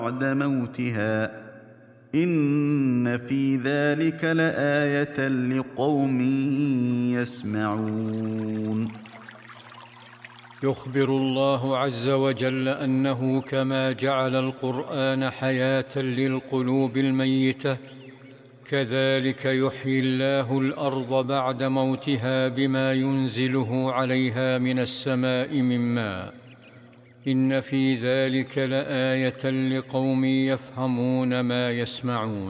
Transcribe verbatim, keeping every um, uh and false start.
بعد موتها إن في ذلك لآية لقوم يسمعون. يخبر الله عز وجل أنه كما جعل القرآن حياة للقلوب الميتة كذلك يحيي الله الأرض بعد موتها بما ينزله عليها من السماء من ماء. إن في ذلك لآية لقوم يفهمون ما يسمعون.